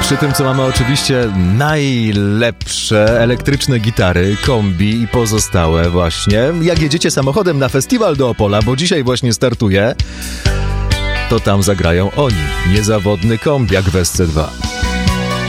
Przy tym, co mamy oczywiście najlepsze elektryczne gitary, kombi i pozostałe właśnie. Jak jedziecie samochodem na festiwal do Opola, bo dzisiaj właśnie startuje, to tam zagrają oni. Niezawodny kombiak w SC2.